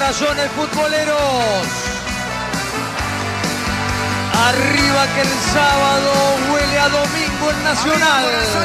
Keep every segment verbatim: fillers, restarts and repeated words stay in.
corazones futboleros. Arriba que el sábado huele a domingo en Nacional.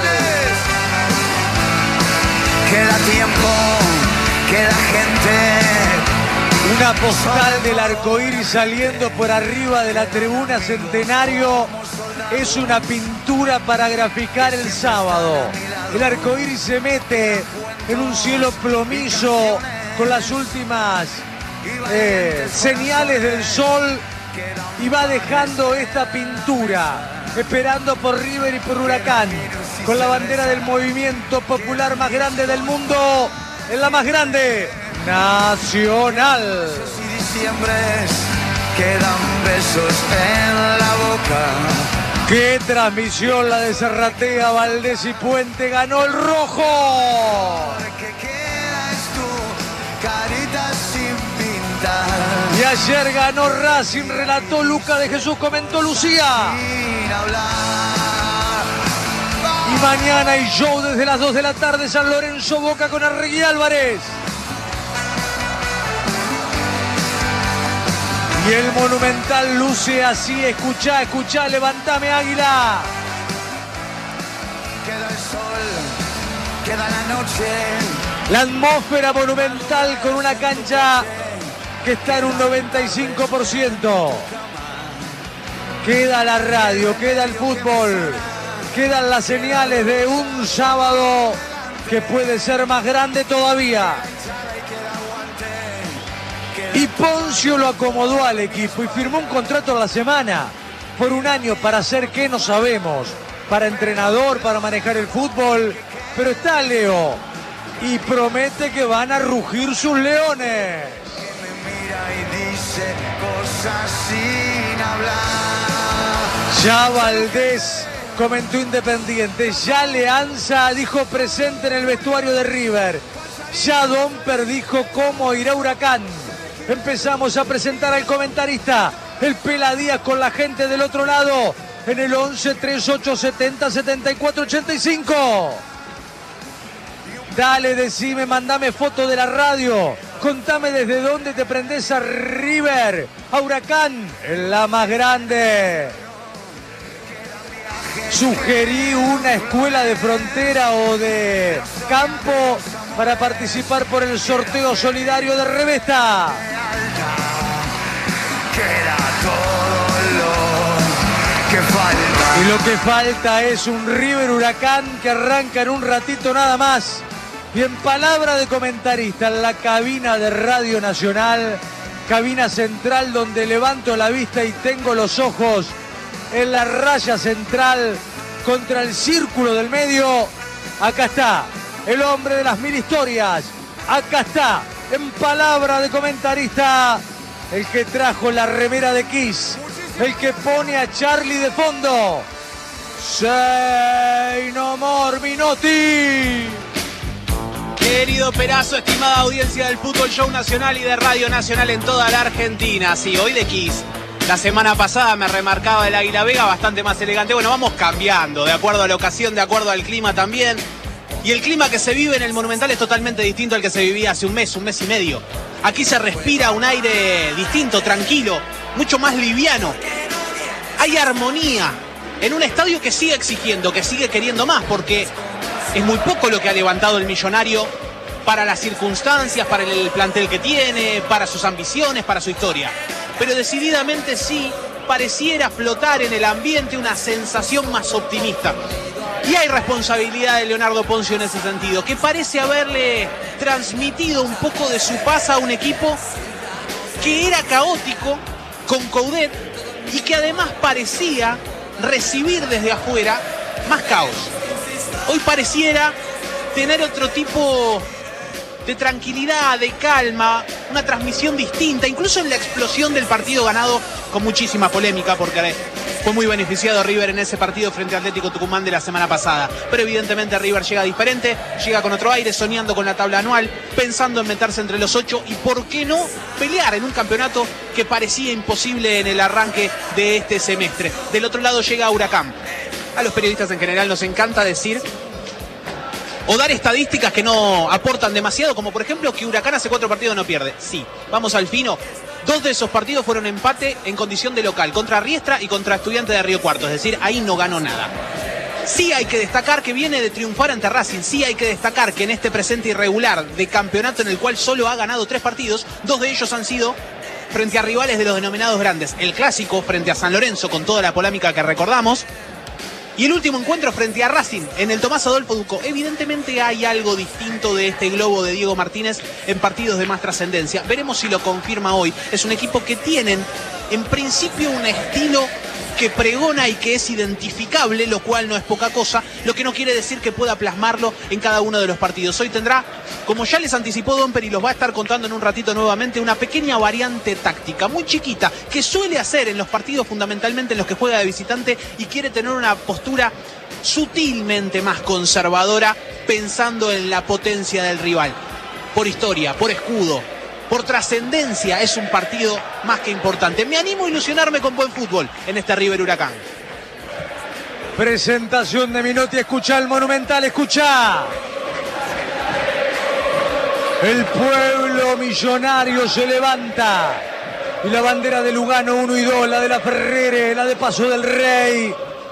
Queda tiempo, queda gente. Una postal del arcoíris saliendo por arriba de la tribuna Centenario. Es una pintura para graficar el sábado. El arcoíris se mete en un cielo plomizo con las últimas eh, señales del sol y va dejando esta pintura, esperando por River y por Huracán, con la bandera del movimiento popular más grande del mundo, en la más grande, Nacional. Y diciembres quedan besos en la boca. ¡Qué transmisión la de Serratea, Valdés y Puente! ¡Ganó el rojo! Que quedas tú, carita sin pintar. Y ayer ganó Racing, relató Luca de Jesús, comentó Lucía. Sin hablar. Y mañana hay show desde las dos de la tarde, San Lorenzo Boca con Arregui Álvarez. Y el Monumental luce así, escuchá, escuchá, levantame Águila. Queda el sol, queda la noche. La atmósfera Monumental con una cancha que está en un noventa y cinco por ciento. Queda la radio, queda el fútbol, quedan las señales de un sábado que puede ser más grande todavía. Y Poncio lo acomodó al equipo y firmó un contrato a la semana por un año. ¿Para hacer qué? No sabemos. Para entrenador, para manejar el fútbol. Pero está Leo y promete que van a rugir sus leones. Mira y dice cosas sin hablar. Ya Valdés comentó Independiente. Ya Leanza dijo presente en el vestuario de River. Ya Domper dijo cómo irá Huracán. Empezamos a presentar al comentarista, el Pela Díaz, con la gente del otro lado, en el once, treinta y ocho, setenta, setenta y cuatro, ochenta y cinco. Dale, decime, mandame foto de la radio. Contame desde dónde te prendés a River, a Huracán, en la más grande. Sugerí una escuela de frontera o de campo para participar por el sorteo solidario de Revesta. Queda todo lo que falta. Y lo que falta es un River Huracán que arranca en un ratito nada más. Y en palabra de comentarista, en la cabina de Radio Nacional, cabina central donde levanto la vista y tengo los ojos en la raya central contra el círculo del medio. Acá está el hombre de las mil historias. Acá está, en palabra de comentarista, el que trajo la remera de Kiss, el que pone a Charlie de fondo. Say no more Minotti. Querido Perazo, estimada audiencia del Fútbol Show Nacional y de Radio Nacional en toda la Argentina. Sí, hoy de Kiss. La semana pasada me remarcaba el Águila Vega, bastante más elegante. Bueno, vamos cambiando, de acuerdo a la ocasión, de acuerdo al clima también. Y el clima que se vive en el Monumental es totalmente distinto al que se vivía hace un mes, un mes y medio. Aquí se respira un aire distinto, tranquilo, mucho más liviano. Hay armonía en un estadio que sigue exigiendo, que sigue queriendo más, porque es muy poco lo que ha levantado el Millonario para las circunstancias, para el plantel que tiene, para sus ambiciones, para su historia. Pero decididamente sí pareciera flotar en el ambiente una sensación más optimista. Y hay responsabilidad de Leonardo Poncio en ese sentido, que parece haberle transmitido un poco de su paz a un equipo que era caótico, con Coudet, y que además parecía recibir desde afuera más caos. Hoy pareciera tener otro tipo de tranquilidad, de calma, una transmisión distinta, incluso en la explosión del partido ganado con muchísima polémica, porque fue muy beneficiado River en ese partido frente a Atlético Tucumán de la semana pasada. Pero evidentemente River llega diferente, llega con otro aire, soñando con la tabla anual, pensando en meterse entre los ocho y, ¿por qué no?, pelear en un campeonato que parecía imposible en el arranque de este semestre. Del otro lado llega Huracán. A los periodistas en general nos encanta decir o dar estadísticas que no aportan demasiado, como por ejemplo que Huracán hace cuatro partidos no pierde. Sí, vamos al fino. Dos de esos partidos fueron empate en condición de local, contra Riestra y contra Estudiantes de Río Cuarto, es decir, ahí no ganó nada. Sí hay que destacar que viene de triunfar ante Racing, sí hay que destacar que en este presente irregular de campeonato en el cual solo ha ganado tres partidos, dos de ellos han sido frente a rivales de los denominados grandes. El clásico frente a San Lorenzo con toda la polémica que recordamos, y el último encuentro frente a Racing en el Tomás Adolfo Ducó. Evidentemente hay algo distinto de este globo de Diego Martínez en partidos de más trascendencia. Veremos si lo confirma hoy. Es un equipo que tienen en principio un estilo que pregona y que es identificable, lo cual no es poca cosa, lo que no quiere decir que pueda plasmarlo en cada uno de los partidos. Hoy tendrá, como ya les anticipó Domper y los va a estar contando en un ratito nuevamente, una pequeña variante táctica, muy chiquita, que suele hacer en los partidos fundamentalmente en los que juega de visitante y quiere tener una postura sutilmente más conservadora, pensando en la potencia del rival. Por historia, por escudo, por trascendencia, es un partido más que importante. Me animo a ilusionarme con buen fútbol en este River Huracán. Presentación de Minotti, escucha el Monumental, escucha. El pueblo millonario se levanta. Y la bandera de Lugano uno y dos, la de la Ferrere, la de Paso del Rey.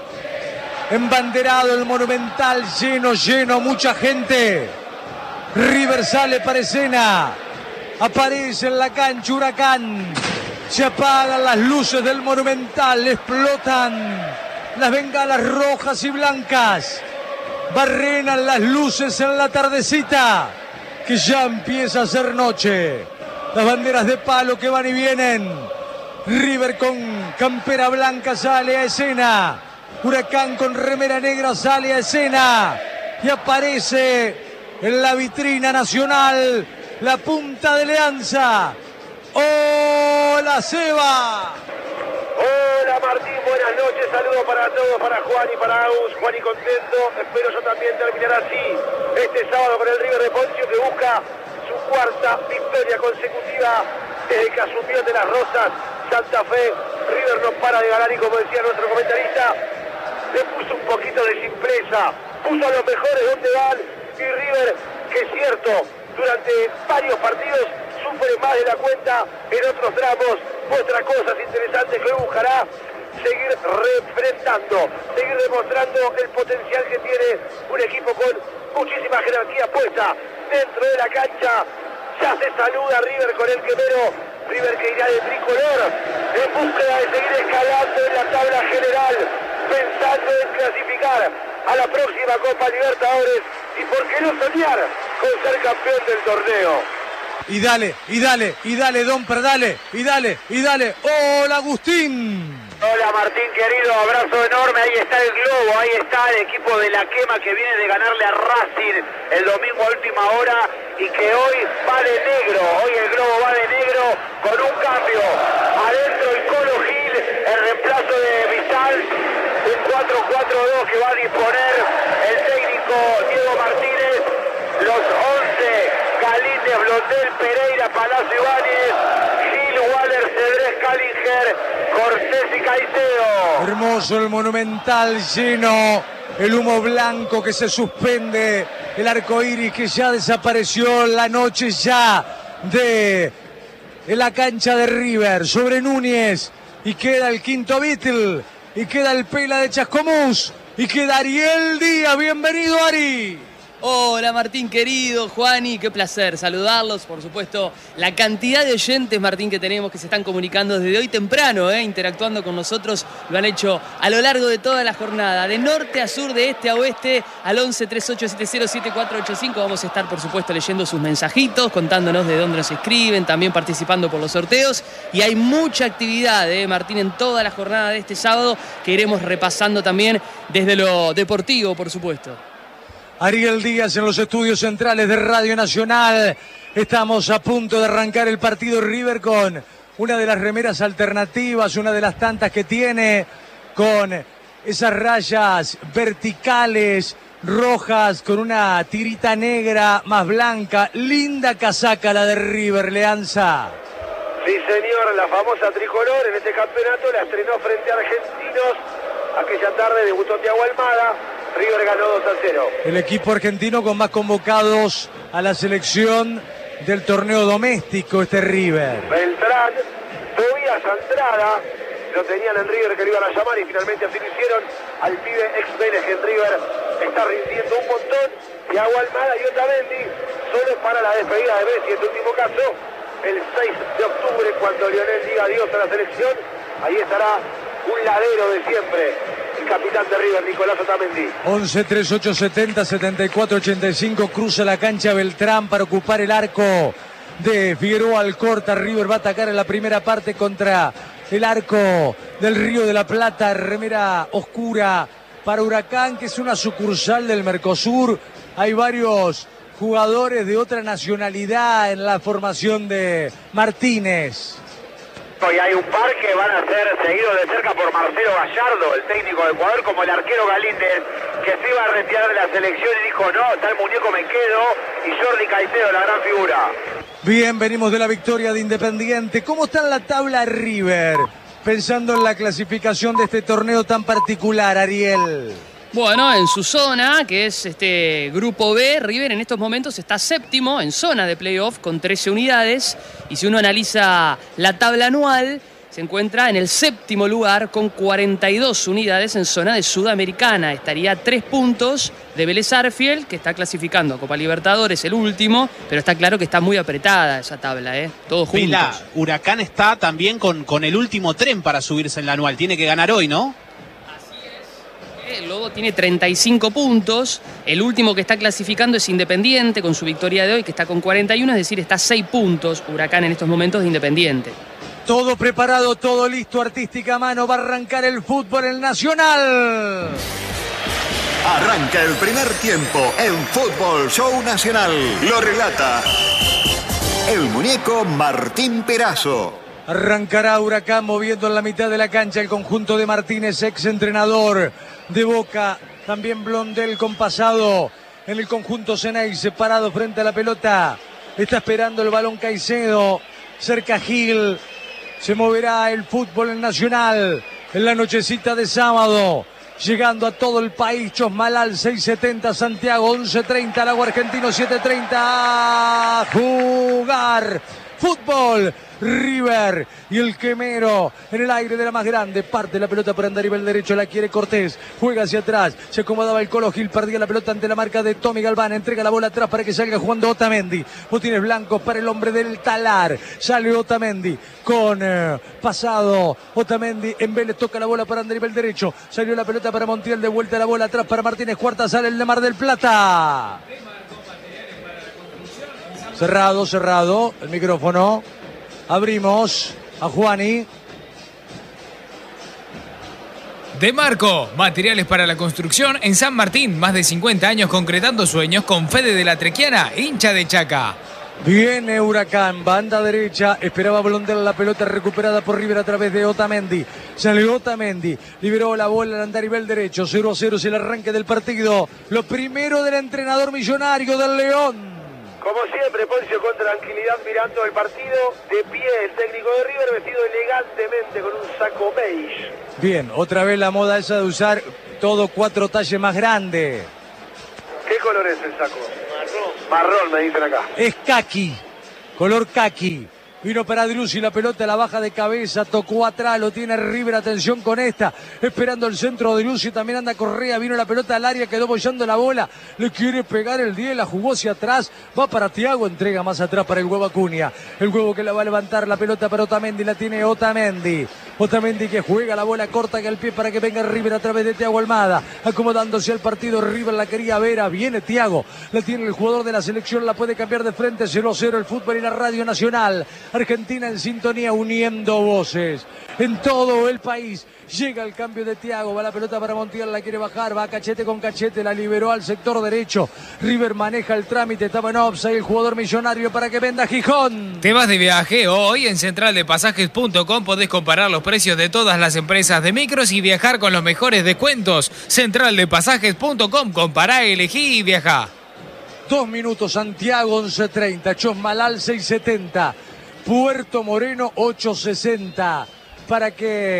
Embanderado el Monumental, lleno, lleno, mucha gente. River sale para escena. Aparece en la cancha Huracán. Se apagan las luces del Monumental. Explotan las bengalas rojas y blancas. Barrenan las luces en la tardecita, que ya empieza a ser noche. Las banderas de palo que van y vienen. River con campera blanca sale a escena. Huracán con remera negra sale a escena. Y aparece en la vitrina nacional la punta de Leanza. ¡Hola, Seba! Hola, Martín, buenas noches. Saludos para todos, para Juan y para Agus. Juan y contento. Espero yo también terminar así este sábado con el River de Poncio, que busca su cuarta victoria consecutiva desde que asumió de las Rosas Santa Fe. River no para de ganar y, como decía nuestro comentarista, le puso un poquito de simpleza, puso a los mejores donde van, y River, que es cierto, durante varios partidos sufre más de la cuenta, en otros tramos muestra cosas interesantes que buscará seguir refrendando, seguir demostrando el potencial que tiene un equipo con muchísima jerarquía puesta dentro de la cancha. Ya se saluda River con el quemero, River que irá de tricolor en búsqueda de seguir escalando en la tabla general, pensando en clasificar a la próxima Copa Libertadores y por qué no soñar con ser campeón del torneo. Y dale, y dale, y dale, Domper, dale, y dale, y dale. ¡Hola, Agustín! Hola, Martín, querido, abrazo enorme. Ahí está el globo, ahí está el equipo de la Quema que viene de ganarle a Racing el domingo a última hora y que hoy va de negro. Hoy el globo va de negro con un cambio. Adentro el Colo Gil, el reemplazo de Vital, un cuatro cuatro dos que va a disponer el técnico Diego Martínez. Los once, Galíndez, Blondel, Pereira, Palacio Ibáñez, Gil, Waller, Cedrés, Callinger, Cortés y Caicedo. Hermoso el Monumental lleno, el humo blanco que se suspende, el arco iris que ya desapareció, la noche ya de en la cancha de River sobre Núñez, y queda el quinto Beatle, y queda el Pela de Chascomús, y queda Ariel Díaz. Bienvenido, Ari. Hola, Martín querido, Juani, qué placer saludarlos. Por supuesto, la cantidad de oyentes, Martín, que tenemos que se están comunicando desde hoy temprano, eh, interactuando con nosotros, lo han hecho a lo largo de toda la jornada, de norte a sur, de este a oeste, al once treinta y ocho setenta siete cuatro ocho cinco. Vamos a estar, por supuesto, leyendo sus mensajitos, contándonos de dónde nos escriben, también participando por los sorteos. Y hay mucha actividad, eh, Martín, en toda la jornada de este sábado, que iremos repasando también desde lo deportivo, por supuesto. Ariel Díaz en los estudios centrales de Radio Nacional. Estamos a punto de arrancar el partido. River con una de las remeras alternativas, una de las tantas que tiene, con esas rayas verticales rojas, con una tirita negra más blanca. Linda casaca la de River, Leanza. Sí, señor, la famosa tricolor en este campeonato la estrenó frente a Argentinos. Aquella tarde debutó Thiago Almada. River ganó dos a cero. El equipo argentino con más convocados a la selección del torneo doméstico, este River. Beltrán, Tobias Andrada, lo tenían en River que lo iban a llamar y finalmente así lo hicieron. Al pibe ex Vélez en River está rindiendo un montón. Thiago Almada y Otamendi solo para la despedida de Messi, en este último caso, el seis de octubre, cuando Lionel diga adiós a la selección. Ahí estará un ladero de siempre, el capitán de River, Nicolás Otamendi. once, treinta y ocho, setenta, setenta y cuatro, ochenta y cinco, cruza la cancha Beltrán para ocupar el arco de Figueroa Alcorta. River va a atacar en la primera parte contra el arco del Río de la Plata, remera oscura para Huracán, que es una sucursal del Mercosur. Hay varios jugadores de otra nacionalidad en la formación de Martínez. Y hay un par que van a ser seguidos de cerca por Marcelo Gallardo, el técnico de Ecuador, como el arquero Galíndez, que se iba a retirar de la selección y dijo no, tal muñeco me quedo, y Jordi Caicedo, la gran figura. Bien, venimos de la victoria de Independiente. ¿Cómo está en la tabla River? Pensando en la clasificación de este torneo tan particular, Ariel. Bueno, en su zona, que es este grupo B, River en estos momentos está séptimo en zona de playoff con trece unidades. Y si uno analiza la tabla anual, se encuentra en el séptimo lugar con cuarenta y dos unidades en zona de Sudamericana. Estaría a tres puntos de Vélez Sarsfield, que está clasificando a Copa Libertadores, el último, pero está claro que está muy apretada esa tabla, ¿eh? Todos juntos. Vila, Huracán está también con, con el último tren para subirse en la anual. Tiene que ganar hoy, ¿no? El Lobo tiene treinta y cinco puntos. El último que está clasificando es Independiente con su victoria de hoy, que está con cuarenta y uno, es decir, está a seis puntos Huracán en estos momentos de Independiente. Todo preparado, todo listo, artística mano, va a arrancar el fútbol en Nacional. Arranca el primer tiempo en Fútbol Show Nacional. Lo relata el muñeco Martín Perazo. Arrancará Huracán moviendo en la mitad de la cancha el conjunto de Martínez, ex entrenador de Boca. También Blondel con pasado en el conjunto Ceney, separado frente a la pelota. Está esperando el balón Caicedo, cerca Gil. Se moverá el fútbol en Nacional en la nochecita de sábado. Llegando a todo el país, Chosmalal seis setenta, Santiago once treinta, Lago Argentino siete treinta. A jugar fútbol. River y el quemero en el aire de la más grande, parte la pelota por andar y el derecho, la quiere Cortés, juega hacia atrás, se acomodaba el Colo Gil, perdía la pelota ante la marca de Tommy Galván, entrega la bola atrás para que salga jugando Otamendi, botines blancos para el hombre del talar, sale Otamendi con eh, pasado, Otamendi en Vélez, toca la bola para andar y el derecho, salió la pelota para Montiel, de vuelta la bola atrás para Martínez, cuarta sale el de Mar del Plata. Cerrado, cerrado, el micrófono. Abrimos a Juani. De Marco, materiales para la construcción en San Martín, más de cincuenta años concretando sueños con Fede de la Trequiana, hincha de Chaca. Viene Huracán, banda derecha, esperaba Blondel la pelota recuperada por River a través de Otamendi. Salió Otamendi, liberó la bola al andarivel derecho, cero a cero es el arranque del partido. Lo primero del entrenador millonario del León. Como siempre, Poncio con tranquilidad mirando el partido, de pie el técnico de River, vestido elegantemente con un saco beige. Bien, otra vez la moda esa de usar todo cuatro talles más grande. ¿Qué color es el saco? Marrón. Marrón, me dicen acá. Es caqui, color caqui. Vino para Driussi, la pelota la baja de cabeza, tocó atrás, lo tiene River, atención con esta, esperando el centro de Driussi, también anda Correa, vino la pelota al área, quedó bollando la bola, le quiere pegar el diez, la jugó hacia atrás, va para Thiago, entrega más atrás para el huevo Acuña, el huevo que la va a levantar, la pelota para Otamendi, la tiene Otamendi, Otamendi que juega la bola corta que al pie para que venga River a través de Thiago Almada, acomodándose al partido, River la quería ver, viene Thiago, la tiene el jugador de la selección, la puede cambiar de frente, cero a cero el fútbol y la Radio Nacional. Argentina en sintonía, uniendo voces en todo el país. Llega el cambio de Thiago, va la pelota para Montiel, la quiere bajar, va cachete con cachete, la liberó al sector derecho. River maneja el trámite, estaba en offside el jugador millonario para que venda Gijón. ¿Te vas de viaje? Hoy en central de pasajes punto com podés comparar los precios de todas las empresas de micros y viajar con los mejores descuentos. central de pasajes punto com, compará, elegí y viajá. Dos minutos, Santiago once treinta, Chosmalal seis setenta. Puerto Moreno ocho sesenta para que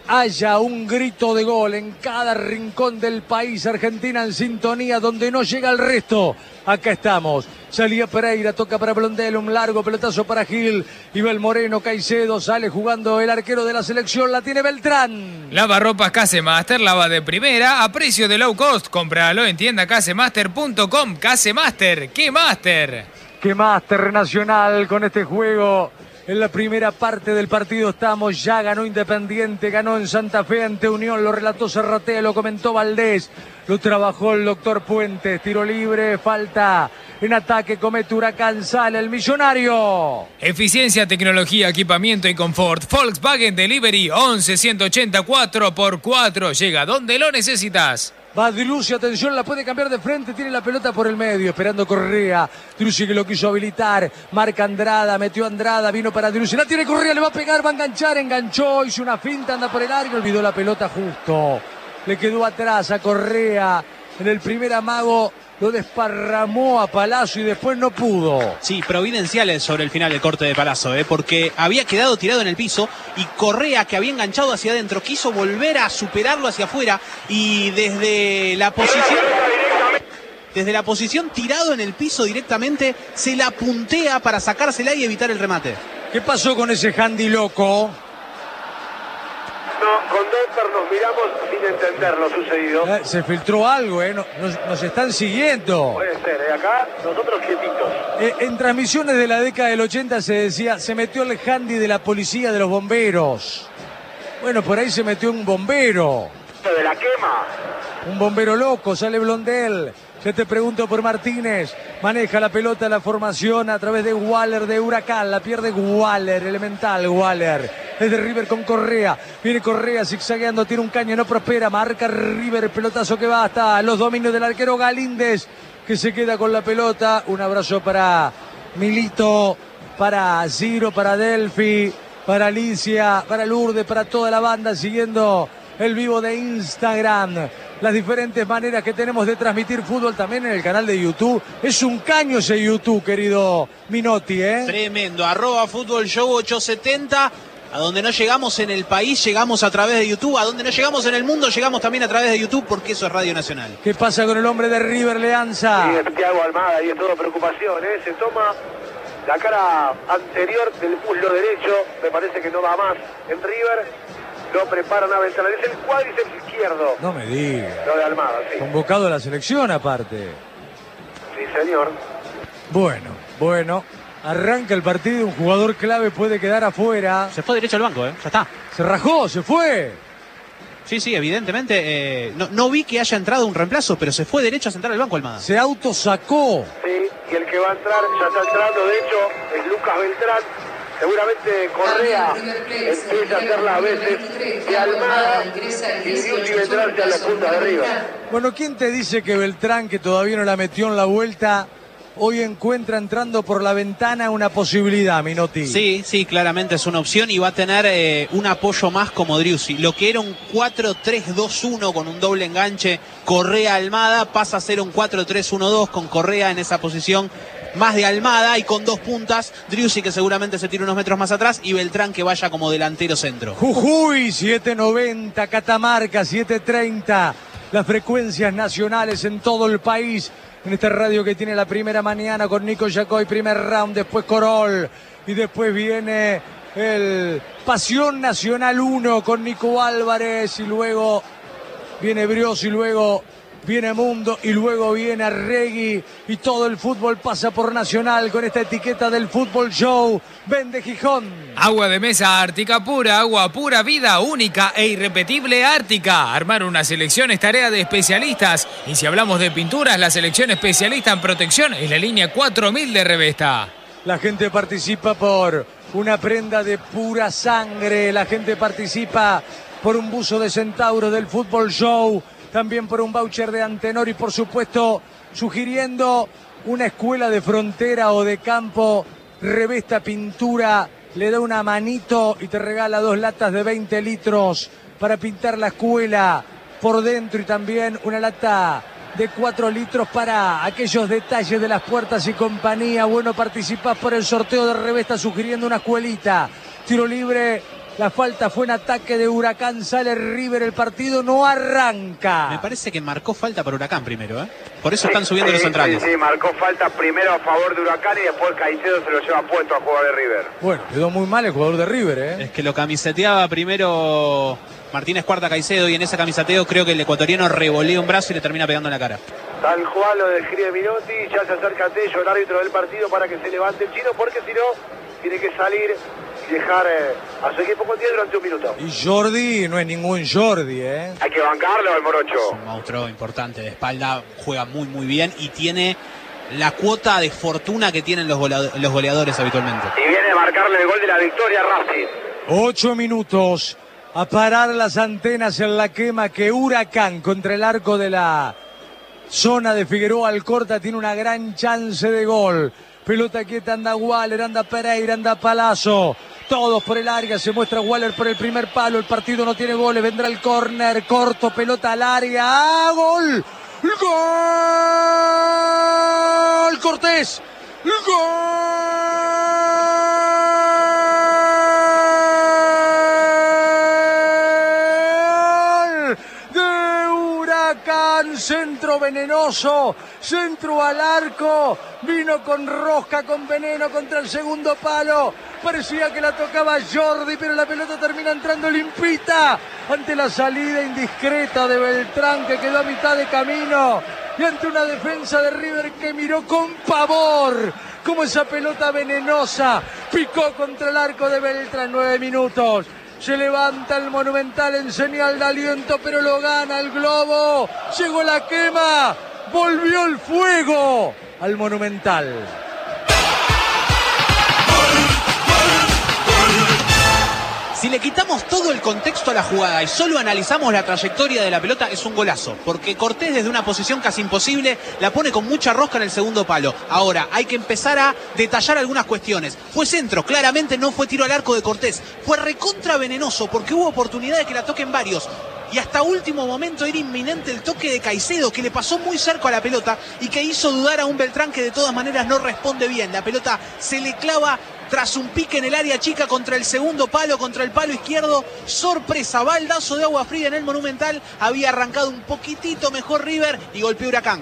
haya un grito de gol en cada rincón del país. Argentina en sintonía donde no llega el resto. Acá estamos. Salía Pereira, toca para Blondel, un largo pelotazo para Gil. Ibel Moreno, Caicedo, sale jugando el arquero de la selección, la tiene Beltrán. Lavarropas Casemaster, lava de primera, a precio de low cost. Cómpralo en tienda casemaster punto com. Casemaster, ¿qué master? ¡Qué máster Nacional con este juego! En la primera parte del partido estamos, ya ganó Independiente, ganó en Santa Fe ante Unión, lo relató Serratea, lo comentó Valdés, lo trabajó el doctor Puentes, tiro libre, falta en ataque, comete Huracán, sale el millonario. Eficiencia, tecnología, equipamiento y confort. Volkswagen Delivery once ciento ochenta cuatro por cuatro, llega donde lo necesitas. Va Driussi, atención, la puede cambiar de frente, tiene la pelota por el medio, esperando Correa. Driussi que lo quiso habilitar, marca Andrada, metió Andrada, vino para Driussi, la tiene Correa, le va a pegar, va a enganchar, enganchó, hizo una finta, anda por el área, olvidó la pelota justo. Le quedó atrás a Correa, en el primer amago lo desparramó a Palazzo y después no pudo. Sí, providenciales sobre el final del corte de Palazzo, ¿eh? Porque había quedado tirado en el piso y Correa, que había enganchado hacia adentro, quiso volver a superarlo hacia afuera y desde la posición... Desde la posición tirado en el piso directamente, se la puntea para sacársela y evitar el remate. ¿Qué pasó con ese handy loco? No, con Doctor nos miramos sin entender lo sucedido. Eh, se filtró algo, ¿eh? Nos, nos, nos están siguiendo. Puede ser, ¿eh? Acá nosotros quietitos. Eh, en transmisiones de la década del ochenta se decía, se metió el handy de la policía de los bomberos. Bueno, por ahí se metió un bombero. De la quema. Un bombero loco, sale Blondel. Yo te pregunto por Martínez. Maneja la pelota, la formación a través de Waller de Huracán. La pierde Waller, elemental Waller. Es de River con Correa. Viene Correa zigzagueando, tiene un caño, no prospera. Marca River, el pelotazo que va hasta los dominios del arquero Galíndez, que se queda con la pelota. Un abrazo para Milito, para Ciro, para Delphi, para Alicia, para Lourdes, para toda la banda siguiendo el vivo de Instagram. Las diferentes maneras que tenemos de transmitir fútbol también en el canal de YouTube. Es un caño ese YouTube, querido Minotti, ¿eh? Tremendo, arroba Fútbol Show ochocientos setenta. A donde no llegamos en el país, llegamos a través de YouTube. A donde no llegamos en el mundo, llegamos también a través de YouTube, porque eso es Radio Nacional. ¿Qué pasa con el hombre de River, Leanza? Sí, Thiago Almada, y es todo preocupación, ¿eh? Se toma la cara anterior del muslo derecho. Me parece que no va más en River. Lo preparan a ventana. Es el cuádriceps izquierdo. No me digas. Lo de Almada, sí. Convocado a la selección aparte. Sí, señor. Bueno, bueno. Arranca el partido, un jugador clave puede quedar afuera. Se fue derecho al banco, ¿eh? Ya está. Se rajó, se fue. Sí, sí, evidentemente. Eh, no, no vi que haya entrado un reemplazo, pero se fue derecho a sentar al banco Almada. Se autosacó. Sí, y el que va a entrar, ya está entrando, de hecho, es Lucas Beltrán. Seguramente Correa empieza a hacer las veces de Almada y Driussi Beltrán a las puntas de arriba. Bueno, ¿quién te dice que Beltrán, que todavía no la metió en la vuelta, hoy encuentra entrando por la ventana una posibilidad, Minotti? Sí, sí, claramente es una opción y va a tener eh, un apoyo más como Driussi. Lo que era un cuatro tres dos uno con un doble enganche Correa-Almada pasa a ser un cuatro tres uno dos con Correa en esa posición más de Almada y con dos puntas, Driussi que seguramente se tira unos metros más atrás y Beltrán que vaya como delantero centro. Jujuy, siete noventa, Catamarca, siete treinta, las frecuencias nacionales en todo el país, en esta radio que tiene la primera mañana con Nico Yacoy, primer round, después Corol, y después viene el Pasión Nacional uno con Nico Álvarez, y luego viene Brios, y luego viene Mundo, y luego viene Arregui, y todo el fútbol pasa por Nacional con esta etiqueta del Fútbol Show. Vende Gijón. Agua de mesa Ártica pura, agua pura vida, única e irrepetible Ártica. Armar una selección es tarea de especialistas. Y si hablamos de pinturas, la selección especialista en protección es la línea cuatro mil de Revesta. La gente participa por una prenda de pura sangre. La gente participa por un buzo de Centauro del Fútbol Show. También por un voucher de Antenor y por supuesto sugiriendo una escuela de frontera o de campo. Revesta Pintura le da una manito y te regala dos latas de veinte litros para pintar la escuela por dentro y también una lata de cuatro litros para aquellos detalles de las puertas y compañía. Bueno, participás por el sorteo de Revesta sugiriendo una escuelita. Tiro libre La falta fue en ataque de Huracán, sale River, el partido no arranca. Me parece que marcó falta para Huracán primero, ¿eh? Por eso están subiendo sí, los centrales. Sí, sí, marcó falta primero a favor de Huracán y después Caicedo se lo lleva puesto a jugador de River. Bueno, quedó muy mal el jugador de River, ¿eh? Es que lo camiseteaba primero Martínez Cuarta Caicedo y en ese camiseteo creo que el ecuatoriano revolea un brazo y le termina pegando en la cara. Tal cual lo describe Minotti, ya se acerca Tello, el árbitro del partido, para que se levante el chino, porque si no, tiene que salir y dejar eh, a su equipo con diez durante un minuto. Y Jordi no es ningún Jordi, ¿eh? Hay que bancarlo al morocho. Es un monstruo importante de espalda, juega muy muy bien y tiene la cuota de fortuna que tienen los, golea los goleadores habitualmente. Y viene a marcarle el gol de la victoria a Racing. Ocho minutos a parar las antenas en la quema que Huracán contra el arco de la zona de Figueroa Alcorta tiene una gran chance de gol. Pelota quieta, anda Waller, anda Pereira, anda Palazzo. Todos por el área, se muestra Waller por el primer palo. El partido no tiene goles, vendrá el córner corto, pelota al área. ¡Ah, gol! ¡Gol! Cortés. ¡Gol! De Huracán, centro venenoso, centro al arco, vino con rosca, con veneno contra el segundo palo. Parecía que la tocaba Jordi, pero la pelota termina entrando limpita ante la salida indiscreta de Beltrán, que quedó a mitad de camino, y ante una defensa de River que miró con pavor como esa pelota venenosa picó contra el arco de Beltrán. Nueve minutos. Se levanta el Monumental en señal de aliento, pero lo gana el Globo. Llegó la quema, volvió el fuego al Monumental. Si le quitamos todo el contexto a la jugada y solo analizamos la trayectoria de la pelota, es un golazo. Porque Cortés desde una posición casi imposible la pone con mucha rosca en el segundo palo. Ahora, hay que empezar a detallar algunas cuestiones. Fue centro, claramente no fue tiro al arco de Cortés. Fue recontra venenoso porque hubo oportunidad de que la toquen varios. Y hasta último momento era inminente el toque de Caicedo, que le pasó muy cerca a la pelota y que hizo dudar a un Beltrán que de todas maneras no responde bien. La pelota se le clava tras un pique en el área chica contra el segundo palo, contra el palo izquierdo. Sorpresa, baldazo de agua fría en el Monumental. Había arrancado un poquitito mejor River y golpeó Huracán.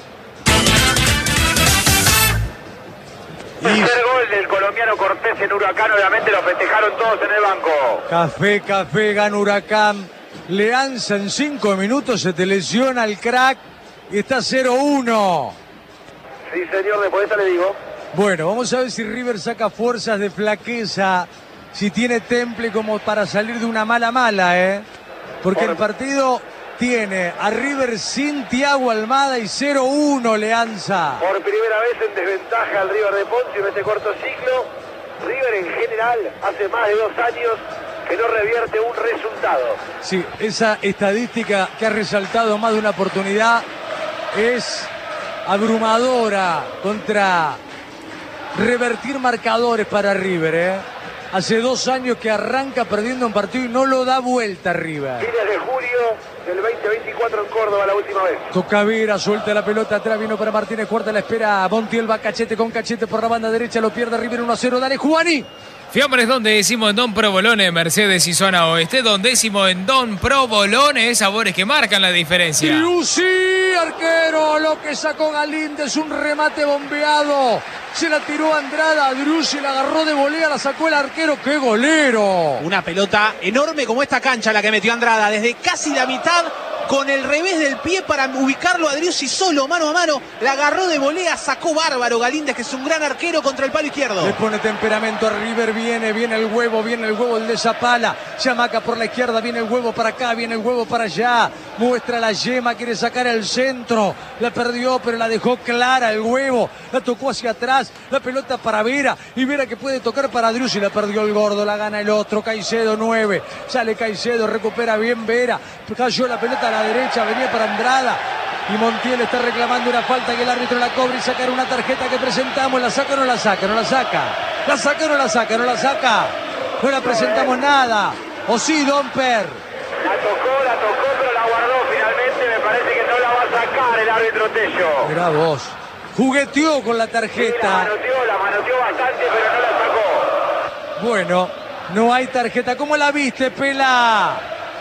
Tercer gol del colombiano Cortés en Huracán, obviamente lo festejaron todos en el banco. Café, café, gana Huracán. Leanza en cinco minutos, se te lesiona el crack y está cero uno. Sí, señor, después de esta le digo. Bueno, vamos a ver si River saca fuerzas de flaqueza, si tiene temple como para salir de una mala mala, ¿eh? Porque el partido tiene a River sin Thiago Almada y cero uno Leanza. Por primera vez en desventaja al River de Ponce en este corto ciclo. River en general hace más de dos años que no revierte un resultado. Sí, esa estadística que ha resaltado más de una oportunidad es abrumadora contra revertir marcadores para River, ¿eh? Hace dos años que arranca perdiendo un partido y no lo da vuelta River. Fines de julio del veinte veinticuatro en Córdoba la última vez. Toca Vera, suelta la pelota atrás, vino para Martínez Cuarta, la espera Montiel, va cachete con cachete por la banda derecha, lo pierde River uno a cero, dale Juani. Fiambres Don décimo en Don Provolone, Mercedes y Zona Oeste. Don décimo en Don Provolone, sabores que marcan la diferencia. Lucy, arquero, lo que sacó Galíndez, un remate bombeado. Se la tiró Andrada, Driussi la agarró de volea, la sacó el arquero. ¡Qué golero! Una pelota enorme como esta cancha la que metió Andrada, desde casi la mitad, con el revés del pie para ubicarlo a Driussi solo, mano a mano. La agarró de volea, sacó bárbaro Galíndez, que es un gran arquero, contra el palo izquierdo. Le pone temperamento a River, viene, viene el huevo, viene el huevo el de Zapala. Chamaca por la izquierda, viene el huevo para acá, viene el huevo para allá. Muestra la yema, quiere sacar el centro. La perdió, pero la dejó clara el huevo. La tocó hacia atrás, la pelota para Vera. Y Vera que puede tocar para Driussi, la perdió el gordo, la gana el otro. Caicedo nueve, sale Caicedo, recupera bien Vera. Cayó la pelota a la derecha, venía para Andrada. Y Montiel está reclamando una falta que el árbitro la cobra y sacar una tarjeta que presentamos. ¿La saca o no la saca? No la saca. ¿La saca o no la saca? No la saca. No la presentamos nada. ¿O sí, Domper? La tocó, la tocó, pero la guardó finalmente. Me parece que no la va a sacar el árbitro Tello. Mirá vos. Jugueteó con la Sí, tarjeta. la manoteó, la manoteó bastante, pero no la sacó. Bueno, No hay tarjeta. ¿Cómo la viste, Pela?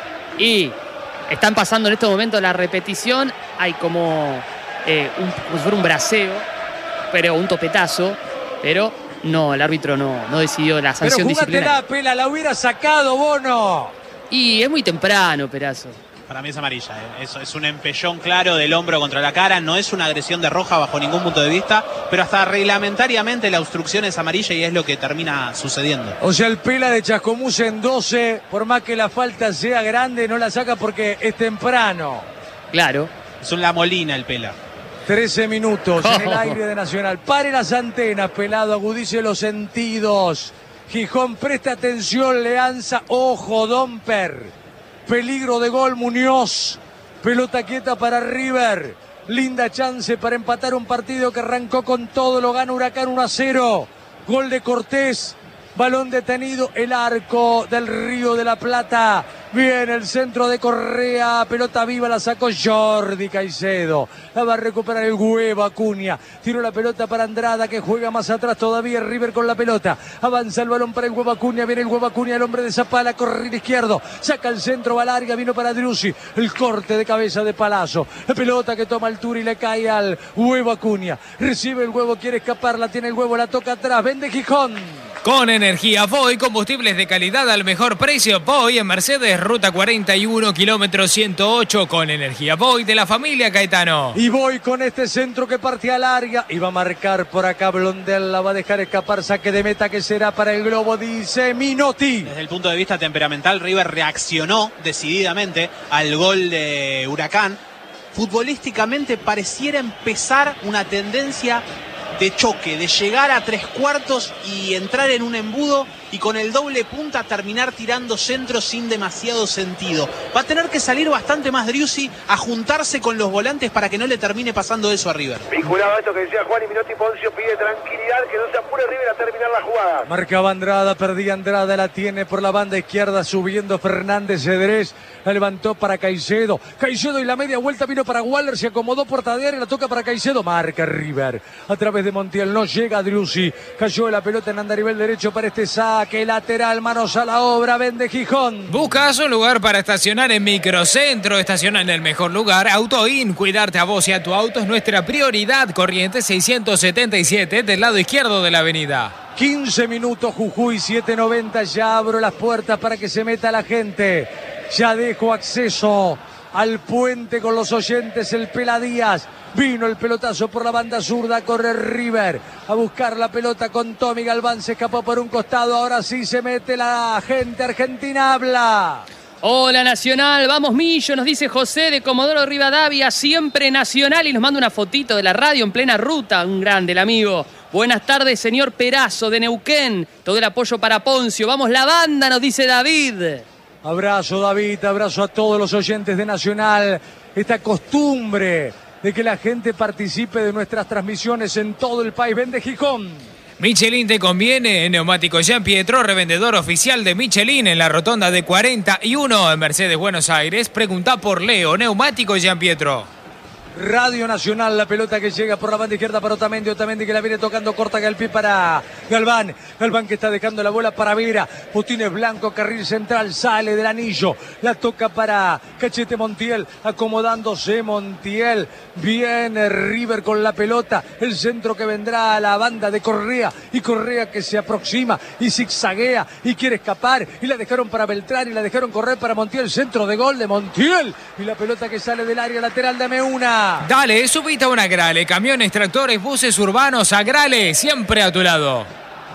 Y están pasando en este momento la repetición. Hay como, eh, un, como si fuera un braceo, pero un topetazo. Pero no, el árbitro no, no decidió la sanción Pero disciplinaria. jugátela, Pela, la hubiera sacado, Bono. Y es muy temprano, Perazo. Para mí es amarilla, ¿eh? Eso es un empellón claro del hombro contra la cara, no es una agresión de roja bajo ningún punto de vista, pero hasta reglamentariamente la obstrucción es amarilla y es lo que termina sucediendo. O sea, el Pela de Chascomús en doce, por más que la falta sea grande, no la saca porque es temprano. Claro. Es un La Molina el Pela. trece minutos en el aire de Nacional. Pare las antenas, Pelado, agudice los sentidos. Gijón, presta atención, Leanza, ojo, Domper. Peligro de gol, Muñoz. Pelota quieta para River. Linda chance para empatar un partido que arrancó con todo. Lo gana Huracán uno a cero. Gol de Cortés. Balón detenido. El arco del Río de la Plata. Viene el centro de Correa. Pelota viva, la sacó Jordi Caicedo. La va a recuperar el Huevo Acuña. Tiró la pelota para Andrada, que juega más atrás todavía. River con la pelota. Avanza el balón para el Huevo Acuña. Viene el Huevo Acuña, el hombre de Zapala. Correr izquierdo. Saca el centro, va larga. Vino para Driussi. El corte de cabeza de Palazzo. La pelota que toma altura y le cae al Huevo Acuña. Recibe el Huevo, quiere escapar. La tiene el Huevo, la toca atrás. Vende Gijón. Con energía Voy, combustibles de calidad al mejor precio. Voy en Mercedes, ruta cuarenta y uno, kilómetro ciento ocho. Con energía Voy de la familia Caetano. Y voy con este centro que parte a larga. Y va a marcar por acá Blondel. La va a dejar escapar. Saque de meta que será para el Globo, dice Minotti. Desde el punto de vista temperamental, River reaccionó decididamente al gol de Huracán. Futbolísticamente pareciera empezar una tendencia de choque, de llegar a tres cuartos y entrar en un embudo y con el doble punta terminar tirando centros sin demasiado sentido. Va a tener que salir bastante más Driussi a juntarse con los volantes para que no le termine pasando eso a River. Vinculado a esto que decía Juan y Minotti, Poncio pide tranquilidad, que no se apure River a terminar la jugada. Marcaba Andrada, perdía Andrada, la tiene por la banda izquierda, subiendo Fernández Cedrés, la levantó para Caicedo. Caicedo y la media vuelta vino para Waller, se acomodó por Tadear y la toca para Caicedo. Marca River a través de Montiel, no llega Driussi. Cayó la pelota en andarivel derecho para este saque lateral, manos a la obra, vende Gijón. ¿Buscas un lugar para estacionar en Microcentro? Estaciona en el mejor lugar. AutoIn, cuidarte a vos y a tu auto es nuestra prioridad. Corrientes seiscientos setenta y siete del lado izquierdo de la avenida. quince minutos, Jujuy, siete noventa. Ya abro las puertas para que se meta la gente. Ya dejo acceso al puente con los oyentes, el Pela Díaz. Vino el pelotazo por la banda zurda, corre River a buscar la pelota con Tommy Galván, se escapó por un costado, ahora sí se mete la gente argentina, habla. Hola Nacional, vamos Millo, nos dice José de Comodoro Rivadavia, siempre Nacional, y nos manda una fotito de la radio en plena ruta, un grande el amigo. Buenas tardes, señor Perazo de Neuquén, todo el apoyo para Poncio, vamos la banda, nos dice David. Abrazo David, abrazo a todos los oyentes de Nacional, esta costumbre de que la gente participe de nuestras transmisiones en todo el país. Vende Gijón. Michelin te conviene. Neumáticos Jean Pietro, revendedor oficial de Michelin en la rotonda de cuarenta y uno en Mercedes, Buenos Aires. Pregunta por Leo. Neumáticos Jean Pietro. Radio Nacional, la pelota que llega por la banda izquierda para Otamendi, Otamendi que la viene tocando corta al pie para Galván, Galván que está dejando la bola para Vera, Botines Blanco, carril central, sale del anillo, la toca para Cachete Montiel, acomodándose Montiel, viene River con la pelota, el centro que vendrá a la banda de Correa, y Correa que se aproxima y zigzaguea y quiere escapar, y la dejaron para Beltrán y la dejaron correr para Montiel, centro de gol de Montiel, y la pelota que sale del área lateral de Meuna. Dale, subite a una Grale, camiones, tractores, buses urbanos, a Grale, siempre a tu lado.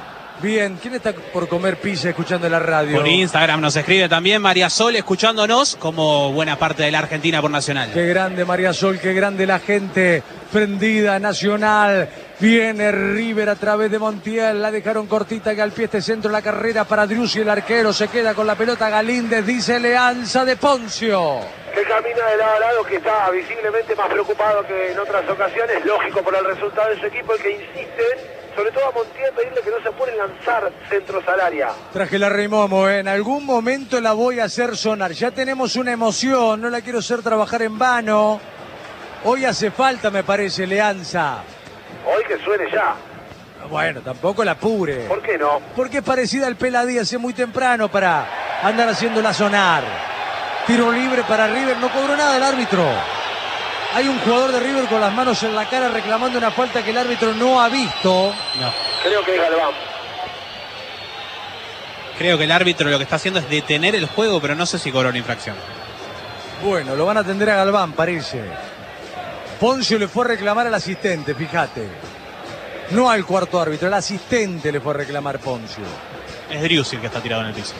Bien, ¿quién está por comer pizza escuchando la radio? Por Instagram nos escribe también María Sol escuchándonos, como buena parte de la Argentina por Nacional. Qué grande María Sol, qué grande la gente prendida, Nacional. Viene River a través de Montiel, la dejaron cortita que al pie este centro, la carrera para Driussi, el arquero se queda con la pelota Galíndez, dice Leanza de Poncio. Que camina de lado a lado, que está visiblemente más preocupado que en otras ocasiones, lógico por el resultado de su equipo, el que insiste, sobre todo a Montiel, pedirle que no se apure en lanzar centros al área. Traje la Remomo, ¿eh? En algún momento la voy a hacer sonar, ya tenemos una emoción, no la quiero hacer trabajar en vano, hoy hace falta me parece Leanza. Hoy que suene ya. Bueno, tampoco la apure. ¿Por qué no? Porque es parecida al Peladías, es muy temprano para andar haciéndola sonar. Tiro libre para River, no cobró nada el árbitro. Hay un jugador de River con las manos en la cara reclamando una falta que el árbitro no ha visto. No. Creo que es Galván. Creo que el árbitro lo que está haciendo es detener el juego, pero no sé si cobró una infracción. Bueno, lo van a atender a Galván, parece. Poncio le fue a reclamar al asistente, fíjate. No al cuarto árbitro, al asistente le fue a reclamar Poncio. Es Driussi el que está tirado en el piso.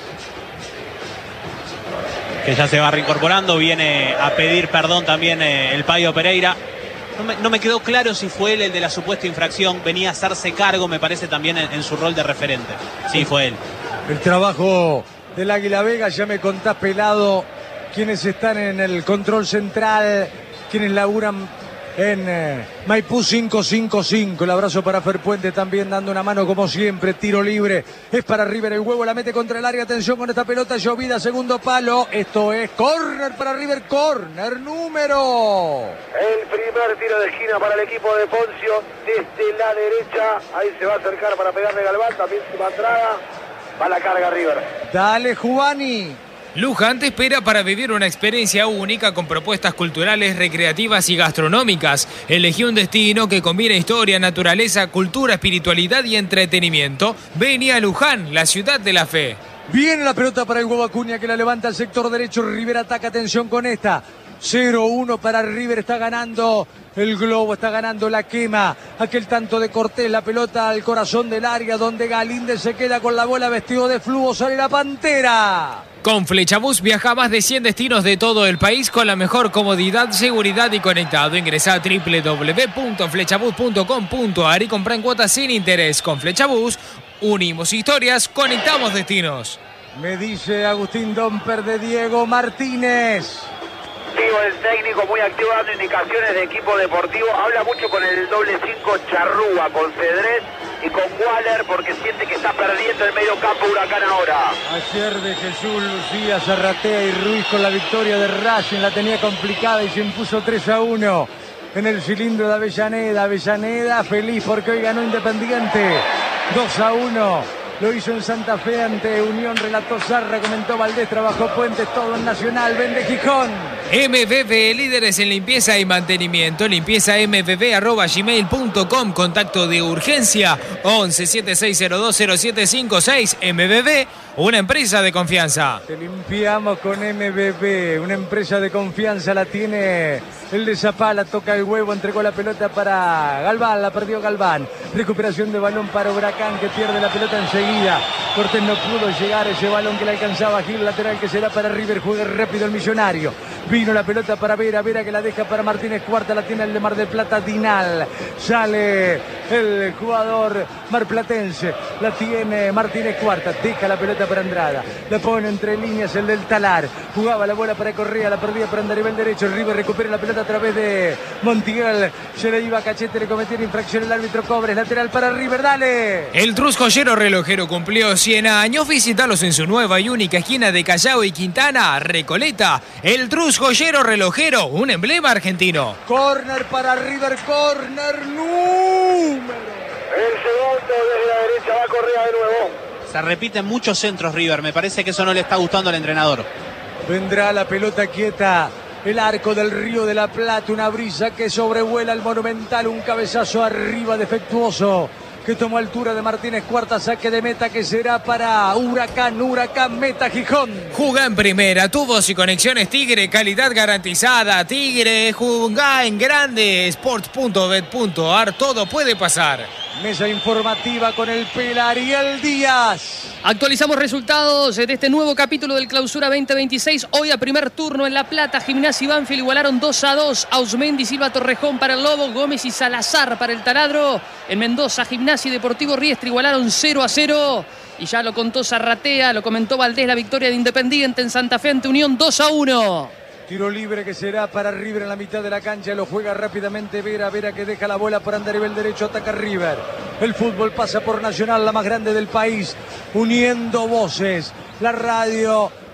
Que ya se va reincorporando, viene a pedir perdón también eh, el Payo Pereira. No me, no me quedó claro si fue él el de la supuesta infracción, venía a hacerse cargo, me parece también en, en su rol de referente. Sí, fue él. El trabajo del Águila Vega, ya me contás, Pelado, quienes están en el control central, quienes laburan en eh, Maipú cinco cinco cinco. El abrazo para Fer Puente también dando una mano como siempre. Tiro libre, es para River, el huevo la mete contra el área. Atención con esta pelota, llovida, segundo palo. Esto es córner para River, córner número. El primer tiro de esquina para el equipo de Poncio desde la derecha. Ahí se va a acercar para pegarle Galván, también se va a Traga. Va la carga River. Dale, Juani. Luján te espera para vivir una experiencia única con propuestas culturales, recreativas y gastronómicas. Elegí un destino que combina historia, naturaleza, cultura, espiritualidad y entretenimiento. Vení a Luján, la ciudad de la fe. Viene la pelota para el huevo Acuña que la levanta al sector derecho. River ataca, atención con esta. cero uno para River, está ganando el globo, está ganando la quema. Aquel tanto de Cortés, la pelota al corazón del área donde Galíndez se queda con la bola vestido de flujo, sale la Pantera. Con Flechabús viaja a más de cien destinos de todo el país con la mejor comodidad, seguridad y conectado. Ingresá a doble u doble u doble u punto flechabús punto com punto a r y compra en cuotas sin interés. Con Flechabús unimos historias, conectamos destinos. Me dice Agustín Domper de Diego Martínez. Digo, el técnico muy activo dando indicaciones de equipo deportivo. Habla mucho con el doble cinco Charrúa, con Cedrés y con Waller, porque siente que está perdiendo el medio campo Huracán ahora. Ayer de Jesús, Lucía, Zarratea y Ruiz con la victoria de Racing. La tenía complicada y se impuso tres a uno en el cilindro de Avellaneda. Avellaneda feliz porque hoy ganó Independiente dos a uno. Lo hizo en Santa Fe ante Unión, relató Zarra, comentó Valdés, trabajó Puentes, todo en Nacional, vende Gijón. M V V, líderes en limpieza y mantenimiento, limpieza m v v arroba gmail punto com, contacto de urgencia once siete seis cero dos cero siete cinco seis. M V V, una empresa de confianza. Te limpiamos con M V V, una empresa de confianza, la tiene el de Zapala, toca el huevo, entregó la pelota para Galván, la perdió Galván. Recuperación de balón para Huracán que pierde la pelota enseguida. Cortés no pudo llegar a ese balón que le alcanzaba Gil, lateral que será para River, juega rápido el Millonario. Vino la pelota para Vera, Vera que la deja para Martínez Cuarta, la tiene el de Mar del Plata, Dinal. Sale el jugador marplatense, la tiene Martínez Cuarta, deja la pelota para Andrada, la pone entre líneas el del Talar, jugaba la bola para Correa, la perdía para Andarivel derecho, River recupera la pelota a través de Montiguel, se le iba a Cachete, le cometió infracción el árbitro Cobres, lateral para River, dale. El Trus Joyero Relojero cumplió cien años, visítalos en su nueva y única esquina de Callao y Quintana, Recoleta. El Trus Joyero Relojero, un emblema argentino. Corner para River, corner número. El segundo desde la derecha va Correa de nuevo. Se repiten muchos centros River, me parece que eso no le está gustando al entrenador. Vendrá la pelota quieta, el arco del Río de la Plata, una brisa que sobrevuela el Monumental, un cabezazo arriba defectuoso que tomó altura de Martínez Cuarta, saque de meta que será para Huracán, Huracán meta Gijón. Jugá en primera, tubos y conexiones Tigre, calidad garantizada. Tigre, jugá en grande, sports punto bet punto a r, todo puede pasar. Mesa informativa con el Pilar y el Díaz. Actualizamos resultados de este nuevo capítulo del Clausura veinte veintiséis. Hoy a primer turno en La Plata, Gimnasia y Banfield igualaron dos a dos. Ausmendi, Silva, Torrejón para el Lobo, Gómez y Salazar para el Taladro. En Mendoza, Gimnasia y Deportivo Riestra igualaron cero a cero. Y ya lo contó Zarratea, lo comentó Valdés, la victoria de Independiente en Santa Fe ante Unión dos a uno. Tiro libre que será para River en la mitad de la cancha. Lo juega rápidamente Vera. Vera que deja la bola por Andarivel derecho. Ataca River. El fútbol pasa por Nacional, la más grande del país. Uniendo voces. La radio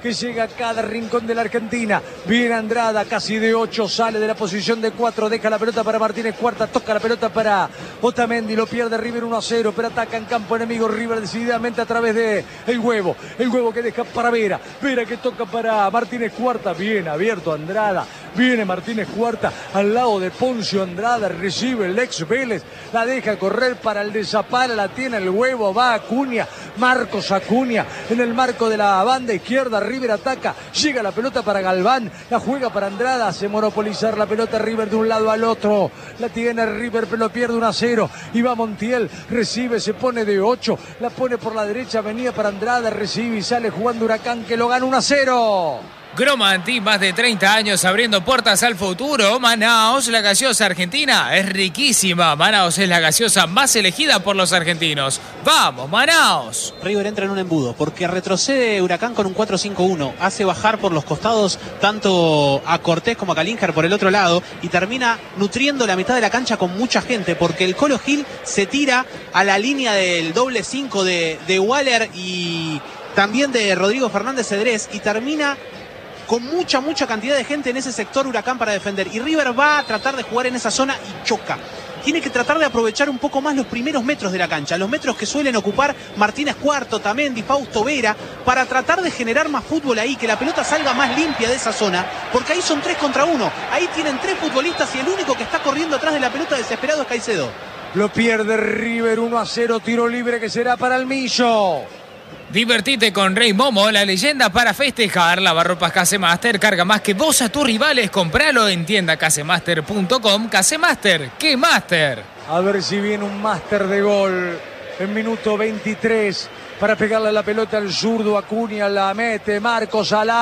que llega a cada rincón de la Argentina. Viene Andrada, casi de ocho, sale de la posición de cuatro, deja la pelota para Martínez Cuarta, toca la pelota para Otamendi, lo pierde River uno a cero, pero ataca en campo enemigo River decididamente a través de el huevo. El huevo que deja para Vera, Vera que toca para Martínez Cuarta, bien abierto Andrada, viene Martínez Cuarta al lado de Poncio Andrada, recibe el ex Vélez, la deja correr para el de Zapala, la tiene el huevo, va Acuña, Marcos Acuña en el marco de la banda izquierda, River ataca, llega la pelota para Galván, la juega para Andrada, hace monopolizar la pelota River de un lado al otro, la tiene River pero lo pierde uno a cero, y va Montiel, recibe, se pone de ocho, la pone por la derecha, venía para Andrada, recibe y sale jugando Huracán que lo gana uno a cero. Gromanti, más de treinta años abriendo puertas al futuro. Manaos, la gaseosa argentina, es riquísima. Manaos es la gaseosa más elegida por los argentinos. ¡Vamos, Manaos! River entra en un embudo porque retrocede Huracán con un cuatro cinco uno. Hace bajar por los costados tanto a Cortés como a Calínger por el otro lado y termina nutriendo la mitad de la cancha con mucha gente porque el Colo Gil se tira a la línea del doble cinco de, de Waller y también de Rodrigo Fernández Cedrés y termina con mucha, mucha cantidad de gente en ese sector Huracán para defender. Y River va a tratar de jugar en esa zona y choca. Tiene que tratar de aprovechar un poco más los primeros metros de la cancha, los metros que suelen ocupar Martínez Cuarto, Otamendi, Fausto Vera, para tratar de generar más fútbol ahí, que la pelota salga más limpia de esa zona, porque ahí son tres contra uno. Ahí tienen tres futbolistas y el único que está corriendo atrás de la pelota desesperado es Caicedo. Lo pierde River uno a cero, tiro libre que será para el Millo. Divertite con Rey Momo, la leyenda para festejar. Lavarropas Casemaster, carga más que vos a tus rivales. Compralo en tienda casemaster punto com. Casemaster, ¿qué Master? A ver si viene un máster de gol en minuto veintitrés para pegarle la pelota al zurdo. Acuña la mete, Marcos al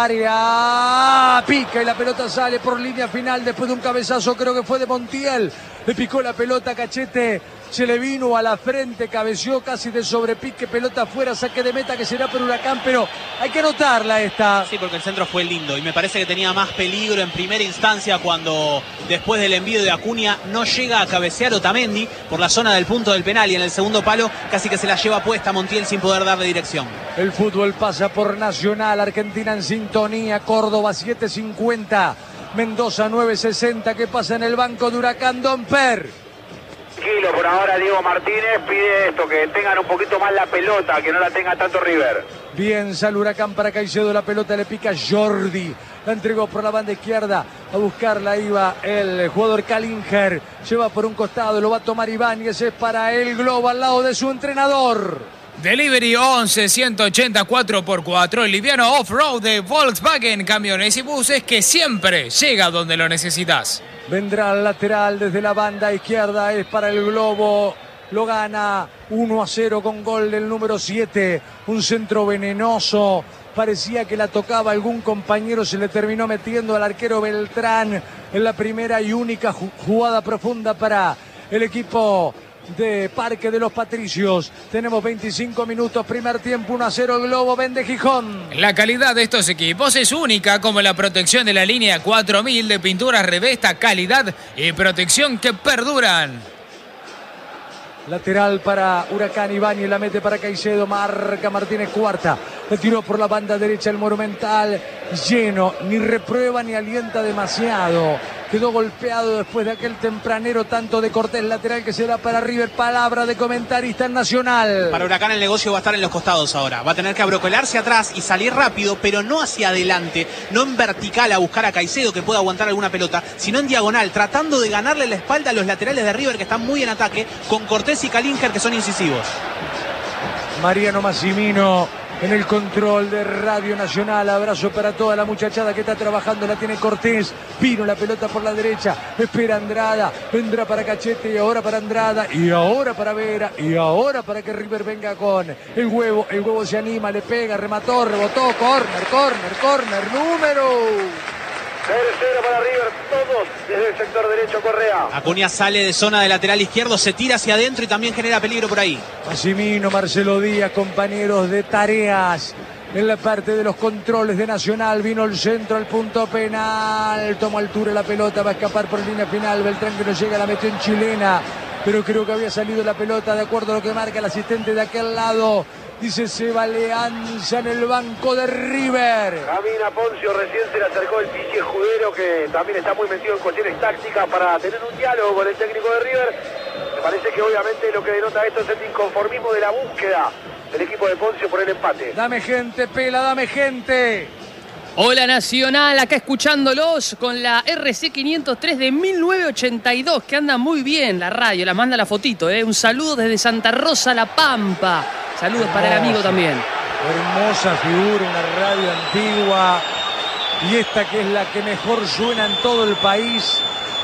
área, pica y la pelota sale por línea final después de un cabezazo, creo que fue de Montiel. Le picó la pelota a Cachete, se le vino a la frente, cabeció casi de sobrepique, pelota afuera, saque de meta que será por Huracán, pero hay que anotarla esta. Sí, porque el centro fue lindo y me parece que tenía más peligro en primera instancia cuando después del envío de Acuña no llega a cabecear Otamendi por la zona del punto del penal y en el segundo palo casi que se la lleva puesta Montiel sin poder darle dirección. El fútbol pasa por Nacional, Argentina en sintonía, Córdoba siete cincuenta, Mendoza nueve sesenta, ¿qué pasa en el banco de Huracán? Don Per. Tranquilo, por ahora Diego Martínez pide esto, que tengan un poquito más la pelota, que no la tenga tanto River. Bien, sale Huracán para Caicedo, la pelota le pica Jordi, la entregó por la banda izquierda, a buscarla iba el jugador Calínger, lleva por un costado, lo va a tomar Ibáñez, es para el globo al lado de su entrenador. Delivery once ciento ochenta cuatro por cuatro, el liviano off-road de Volkswagen, camiones y buses que siempre llega donde lo necesitas. Vendrá al lateral desde la banda izquierda, es para el globo, lo gana uno a cero con gol del número siete, un centro venenoso, parecía que la tocaba algún compañero, se le terminó metiendo al arquero Beltrán en la primera y única jugada profunda para el equipo de Parque de los Patricios. Tenemos veinticinco minutos, primer tiempo, uno a cero Globo, vende Gijón. La calidad de estos equipos es única, como la protección de la línea cuatro mil de pinturas Revesta, calidad y protección que perduran. Lateral para Huracán, Ibáñez la mete para Caicedo, marca Martínez Cuarta, le tiró por la banda derecha el Monumental, lleno, ni reprueba ni alienta demasiado, quedó golpeado después de aquel tempranero tanto de Cortés, lateral que se da para River, palabra de comentarista en Nacional. Para Huracán el negocio va a estar en los costados ahora, va a tener que abrocolarse atrás y salir rápido, pero no hacia adelante, no en vertical a buscar a Caicedo que pueda aguantar alguna pelota, sino en diagonal, tratando de ganarle la espalda a los laterales de River que están muy en ataque, con Cortés y Calínger que son incisivos. Mariano Massimino en el control de Radio Nacional, abrazo para toda la muchachada que está trabajando, la tiene Cortés, vino la pelota por la derecha, espera Andrada, vendrá para Cachete y ahora para Andrada y ahora para Vera y ahora para que River venga con el huevo, el huevo se anima, le pega, remató, rebotó, córner, córner, córner, número... Tercero para River, todos desde el sector derecho, Correa. Acuña sale de zona de lateral izquierdo, se tira hacia adentro y también genera peligro por ahí. Massimino, Marcelo Díaz, compañeros de tareas en la parte de los controles de Nacional, vino el centro al punto penal, tomó altura la pelota, va a escapar por línea final, Beltrán que no llega, la metió en chilena, pero creo que había salido la pelota de acuerdo a lo que marca el asistente de aquel lado. Dice Seba Leanza en el banco de River. Camina Poncio, recién se le acercó el Pichi Escudero, que también está muy metido en cuestiones tácticas para tener un diálogo con el técnico de River. Me parece que obviamente lo que denota esto es el inconformismo de la búsqueda del equipo de Poncio por el empate. Dame gente, Pela, dame gente. Hola Nacional, acá escuchándolos con la R C quinientos tres de mil novecientos ochenta y dos, que anda muy bien la radio, la manda la fotito, ¿eh? Un saludo desde Santa Rosa, La Pampa. Saludos Hermosa. Para el amigo también. Hermosa figura, una radio antigua. Y esta que es la que mejor suena en todo el país.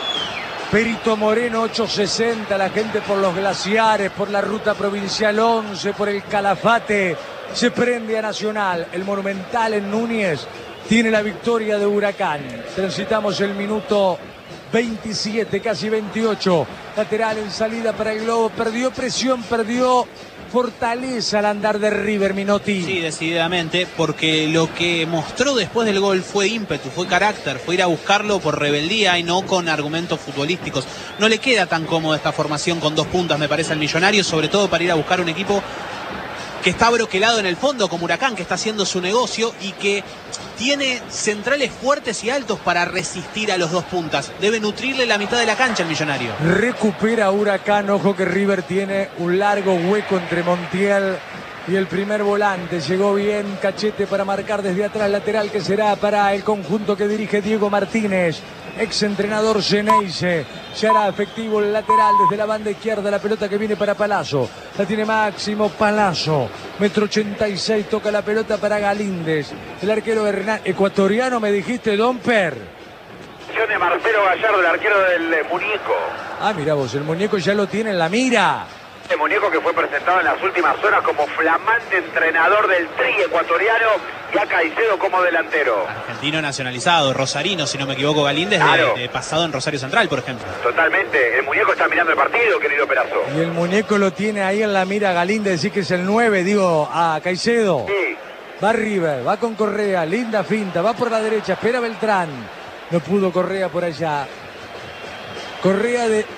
Perito Moreno ochocientos sesenta, la gente por los glaciares, por la ruta provincial once, por el Calafate, se prende a Nacional. El Monumental en Núñez tiene la victoria de Huracán. Transitamos el minuto veintisiete, casi veintiocho. Lateral en salida para el Globo. Perdió presión, perdió fortaleza al andar de River, Minotti. Sí, decididamente, porque lo que mostró después del gol fue ímpetu, fue carácter, fue ir a buscarlo por rebeldía y no con argumentos futbolísticos. No le queda tan cómoda esta formación con dos puntas, me parece, al Millonario, sobre todo para ir a buscar un equipo que está broquelado en el fondo, como Huracán, que está haciendo su negocio y que tiene centrales fuertes y altos para resistir a los dos puntas. Debe nutrirle la mitad de la cancha el Millonario. Recupera Huracán, ojo que River tiene un largo hueco entre Montiel y el primer volante. Llegó bien Cachete para marcar desde atrás, lateral que será para el conjunto que dirige Diego Martínez. Ex entrenador Geneise. Ya hará efectivo el lateral desde la banda izquierda. La pelota que viene para Palazzo. La tiene Máximo Palazzo. Metro ochenta y seis. Toca la pelota para Galíndez. El arquero Hernán. Ecuatoriano me dijiste, Domper. De Marcelo Gallardo, el arquero del Muñeco. Ah, mira vos, el Muñeco ya lo tiene en la mira. El Muñeco que fue presentado en las últimas horas como flamante entrenador del Tri ecuatoriano y a Caicedo como delantero. Argentino nacionalizado, rosarino, si no me equivoco, Galíndez, claro. de, de pasado en Rosario Central, por ejemplo. Totalmente, el Muñeco está mirando el partido, querido Perazo. Y el Muñeco lo tiene ahí en la mira Galíndez, decir que es el nueve, digo, a Caicedo. Sí. Va River, va con Correa, linda finta, va por la derecha, espera Beltrán. No pudo Correa por allá. Correa de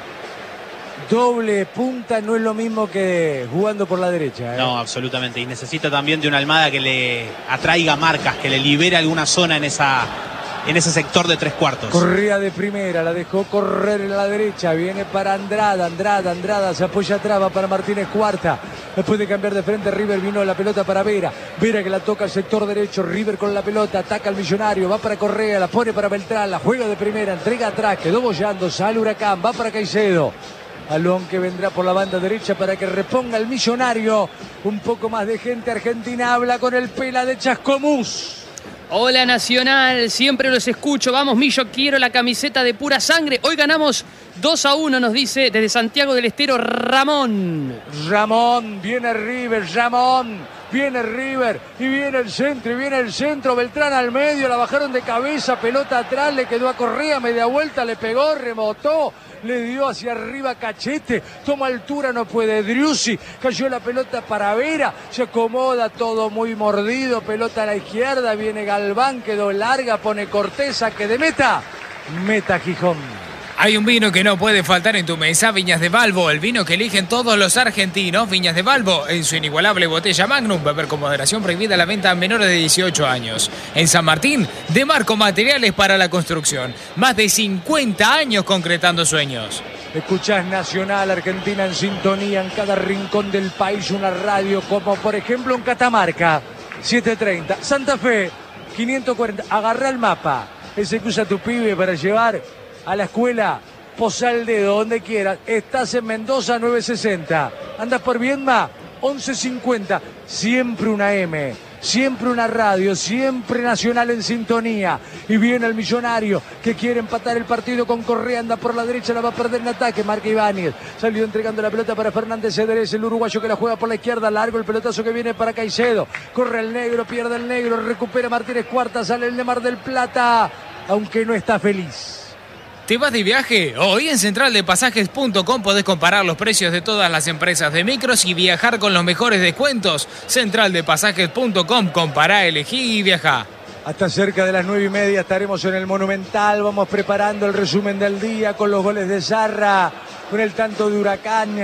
doble punta no es lo mismo que jugando por la derecha, ¿eh? No, absolutamente. Y necesita también de una Almada que le atraiga marcas, que le libere alguna zona en esa en ese sector de tres cuartos. Correa de primera, la dejó correr en la derecha, viene para Andrada, Andrada, Andrada, se apoya atrás, va para Martínez Cuarta. Después de cambiar de frente, River vino la pelota para Vera. Vera que la toca al sector derecho, River con la pelota, ataca al Millonario, va para Correa, la pone para Beltrán, la juega de primera, entrega atrás, quedó bollando, sale Huracán, va para Caicedo. Balón que vendrá por la banda derecha para que reponga el Millonario. Un poco más de gente argentina habla con el Pela de Chascomús. Hola Nacional, siempre los escucho. Vamos Millo, quiero la camiseta de pura sangre. Hoy ganamos dos a uno, nos dice desde Santiago del Estero Ramón. Ramón, viene River, Ramón. Viene River y viene el centro y viene el centro. Beltrán al medio, la bajaron de cabeza, pelota atrás, le quedó a Correa, media vuelta, le pegó, remotó. Le dio hacia arriba Cachete, toma altura, no puede Driussi, cayó la pelota para Vera, se acomoda todo muy mordido, pelota a la izquierda, viene Galván, quedó larga, pone Corteza, que de meta, meta Gijón. Hay un vino que no puede faltar en tu mesa, Viñas de Balbo, el vino que eligen todos los argentinos. Viñas de Balbo, en su inigualable botella Magnum, beber con moderación, prohibida la venta a menores de dieciocho años. En San Martín, de Marco Materiales para la Construcción. Más de cincuenta años concretando sueños. Escuchás Nacional, Argentina en sintonía en cada rincón del país, una radio como por ejemplo en Catamarca, setecientos treinta, Santa Fe, quinientos cuarenta, agarrá el mapa, ese que usa tu pibe para llevar a la escuela, Pozal Dedo, donde quieras. Estás en Mendoza, novecientos sesenta. Andas por Viedma, once cincuenta. Siempre una M, siempre una radio, siempre Nacional en sintonía. Y viene el Millonario que quiere empatar el partido con Correa. Anda por la derecha, la va a perder en ataque. Marca Ibáñez. Salió entregando la pelota para Fernández Cedrés, el uruguayo que la juega por la izquierda. Largo el pelotazo que viene para Caicedo. Corre el negro, pierde el negro. Recupera Martínez Cuarta, sale el de Mar del Plata. Aunque no está feliz. ¿Te vas de viaje? Hoy en central de pasajes punto com podés comparar los precios de todas las empresas de micros y viajar con los mejores descuentos. central de pasajes punto com, compará, elegí y viajá. Hasta cerca de las nueve y media estaremos en el Monumental. Vamos preparando el resumen del día con los goles de Zarra, con el tanto de Huracán,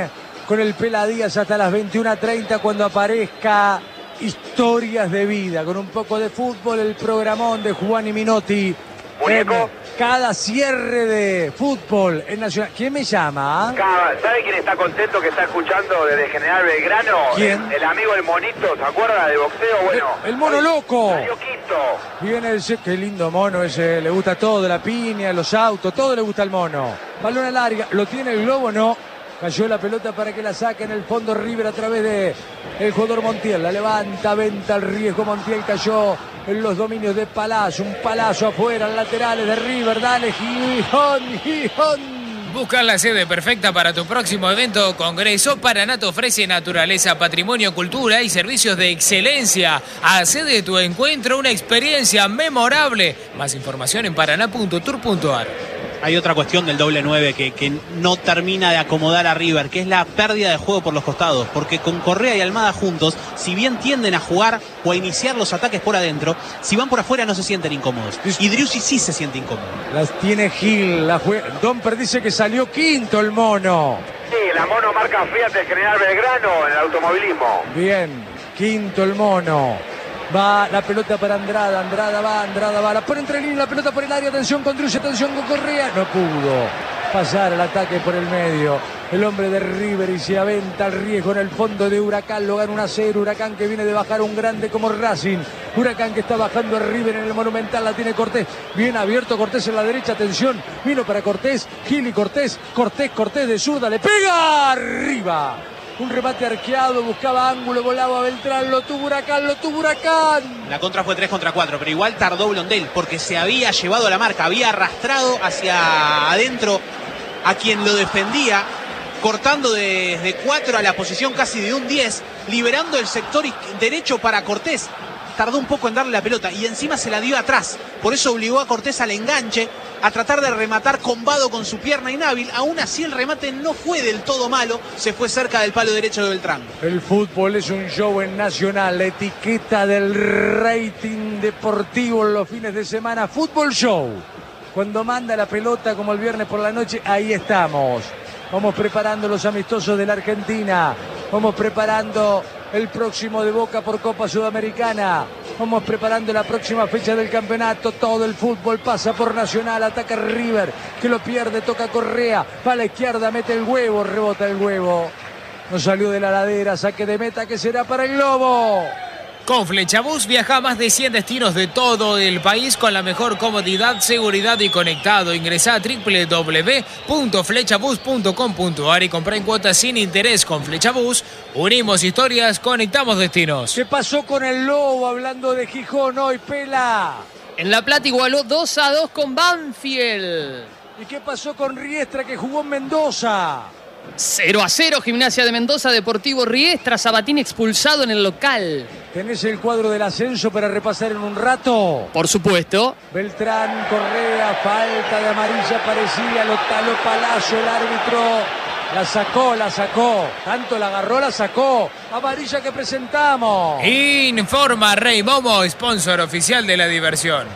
con el Pela Díaz hasta las veintiuna treinta cuando aparezca Historias de Vida, con un poco de fútbol, el programón de Juan y Minotti. Muñeco. En cada cierre de fútbol en Nacional. ¿Quién me llama? ¿Sabe quién está contento que está escuchando desde General Belgrano? ¿Quién? El, el amigo El Monito, ¿se acuerda de boxeo? Bueno, El, el mono loco. salió quinto. Viene ese, qué lindo mono ese, le gusta todo, la piña, los autos, todo le gusta al mono. Balón larga, ¿lo tiene el globo? No. Cayó la pelota para que la saque en el fondo River a través de el jugador Montiel. La levanta, venta el riesgo. Montiel cayó en los dominios de Palazzo. Un Palazzo afuera, laterales de River. Dale, Gijón, Gijón. Busca la sede perfecta para tu próximo evento o congreso. Paraná te ofrece naturaleza, patrimonio, cultura y servicios de excelencia. Hacé de tu encuentro una experiencia memorable. Más información en paraná punto tour punto ar. Hay otra cuestión del doble nueve que, que no termina de acomodar a River, que es la pérdida de juego por los costados, porque con Correa y Almada juntos, si bien tienden a jugar o a iniciar los ataques por adentro, si van por afuera no se sienten incómodos. Y Driussi sí se siente incómodo. Las tiene Gil. La jue... Domper dice que salió quinto el mono. Sí, la mono marca Fiat de General Belgrano en el automovilismo. Bien, quinto el mono. Va la pelota para Andrada, Andrada va, Andrada va, la pone entre líneas, la pelota por el área, atención con Driussi, atención con Correa, no pudo pasar el ataque por el medio, el hombre de River y se aventa al riesgo en el fondo de Huracán, lo gana uno a cero, Huracán que viene de bajar un grande como Racing, Huracán que está bajando a River en el Monumental, la tiene Cortés, bien abierto Cortés en la derecha, atención, vino para Cortés, Gil y Cortés, Cortés, Cortés de zurda, le pega arriba. Un remate arqueado, buscaba ángulo, volaba Beltrán, lo tuvo Huracán, lo tuvo Huracán. La contra fue tres contra cuatro, pero igual tardó Blondel, porque se había llevado a la marca, había arrastrado hacia adentro a quien lo defendía, cortando desde cuatro a la posición casi de un diez, liberando el sector derecho para Cortés. Tardó un poco en darle la pelota y encima se la dio atrás. Por eso obligó a Cortés al enganche, a tratar de rematar combado con su pierna inhábil. Aún así el remate no fue del todo malo, se fue cerca del palo derecho de Beltrán. El fútbol es un show en Nacional, la etiqueta del rating deportivo en los fines de semana. Fútbol Show. Cuando manda la pelota como el viernes por la noche, ahí estamos. Vamos preparando los amistosos de la Argentina. Vamos preparando el próximo de Boca por Copa Sudamericana. Vamos preparando la próxima fecha del campeonato. Todo el fútbol pasa por Nacional. Ataca River, que lo pierde, toca Correa. Va a la izquierda, mete el huevo, rebota el huevo. No salió de la ladera, saque de meta que será para el Globo. Con Flechabús viaja a más de cien destinos de todo el país con la mejor comodidad, seguridad y conectado. Ingresá a doble u doble u doble u punto flechabús punto com punto ar y comprá en cuotas sin interés. Con Flechabús unimos historias, conectamos destinos. ¿Qué pasó con el Lobo hablando de Gijón hoy, Pela? En La Plata igualó dos a dos con Banfield. ¿Y qué pasó con Riestra que jugó en Mendoza? cero a cero, Gimnasia de Mendoza, Deportivo Riestra, Sabatini expulsado en el local. ¿Tenés el cuadro del ascenso para repasar en un rato? Por supuesto. Beltrán, Correa, falta de amarilla parecida, lo taló Palazzo, el árbitro la sacó, la sacó, tanto la agarró, la sacó. Amarilla que presentamos. Informa Rey Momo, sponsor oficial de la diversión.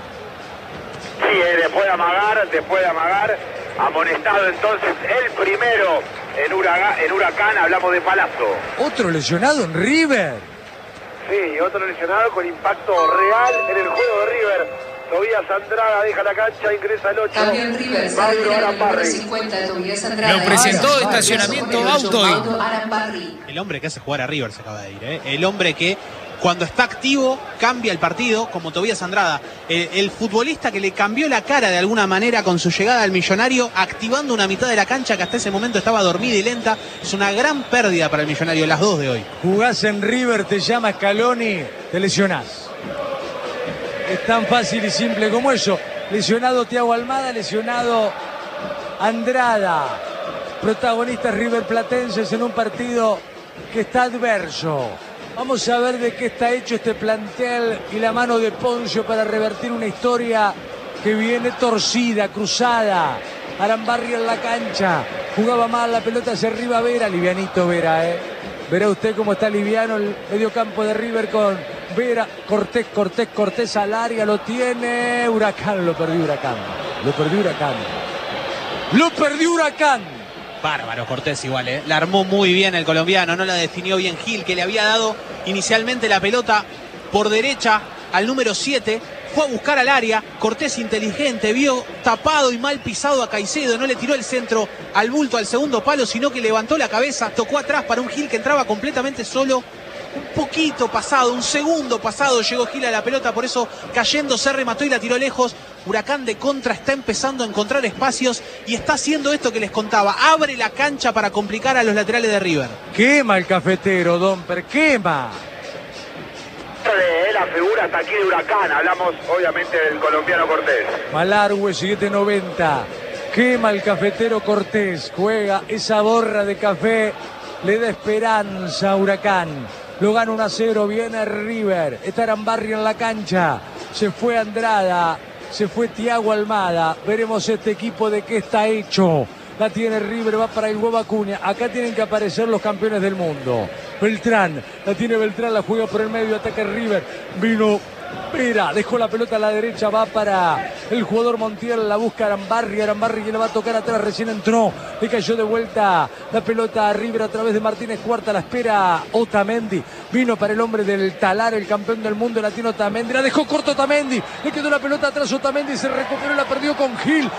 Sí, eh, después de amagar, después de amagar, amonestado entonces el primero en Huracán, en Huracán hablamos de Palazzo. Otro lesionado en River. Sí, otro lesionado con impacto real en el juego de River. Tobías Andrada deja la cancha, ingresa el ocho. Cambio en River, Mauro Arambarri. cincuenta, Tobías Andrada. Lo presentó estacionamiento auto. El hombre que hace jugar a River se acaba de ir, ¿eh? El hombre que cuando está activo cambia el partido, como Tobías Andrada. El, el futbolista que le cambió la cara de alguna manera con su llegada al Millonario, activando una mitad de la cancha que hasta ese momento estaba dormida y lenta. Es una gran pérdida para el Millonario, las dos de hoy. Jugás en River, te llama Scaloni, te lesionás. Es tan fácil y simple como eso. Lesionado Thiago Almada, lesionado Andrada. Protagonistas River Platenses en un partido que está adverso. Vamos a ver de qué está hecho este plantel y la mano de Poncio para revertir una historia que viene torcida, cruzada. Arambarri en la cancha. Jugaba mal, la pelota hacia arriba Vera. Livianito Vera, ¿eh? Verá usted cómo está liviano el mediocampo de River con Vera. Cortés, Cortés, Cortés al área. Lo tiene Huracán. Lo perdió Huracán. Lo perdió Huracán. Lo perdió Huracán. Bárbaro Cortés igual, ¿eh? La armó muy bien el colombiano, no la definió bien Gil, que le había dado inicialmente la pelota por derecha al número siete. Fue a buscar al área, Cortés inteligente, vio tapado y mal pisado a Caicedo, no le tiró el centro al bulto al segundo palo, sino que levantó la cabeza, tocó atrás para un Gil que entraba completamente solo. Un poquito pasado, un segundo pasado llegó Gil a la pelota, por eso cayendo se remató y la tiró lejos. Huracán de contra está empezando a encontrar espacios y está haciendo esto que les contaba, abre la cancha para complicar a los laterales de River. Quema el cafetero, Domper, quema. De la figura hasta aquí de Huracán, hablamos obviamente del colombiano Cortés. Malargüe siete noventa, quema el cafetero Cortés, juega esa borra de café, le da esperanza a Huracán, lo gana uno a cero, viene River, está Arambarri en la cancha, se fue Andrada, se fue Thiago Almada, veremos este equipo de qué está hecho. La tiene River, va para el huevo Acuña. Acá tienen que aparecer los campeones del mundo. Beltrán, la tiene Beltrán, la juega por el medio, ataca River. Vino Vera, dejó la pelota a la derecha, va para el jugador Montiel, la busca Arambarri, Arambarri que le va a tocar atrás, recién entró, le cayó de vuelta la pelota a River a través de Martínez Cuarta, la espera Otamendi, vino para el hombre del Talar, el campeón del mundo latino Otamendi, la dejó corto Otamendi, le quedó la pelota atrás Otamendi, se recuperó, la perdió con Gil.